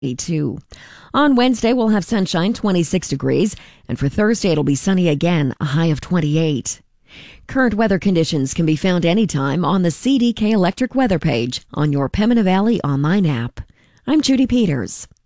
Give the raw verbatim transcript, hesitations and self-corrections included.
twenty-two. On Wednesday, we'll have sunshine, twenty-six degrees, and for Thursday, it'll be sunny again, a high of twenty-eight. Current weather conditions can be found anytime on the C D K Electric weather page on your Pembina Valley online app. I'm Judy Peters.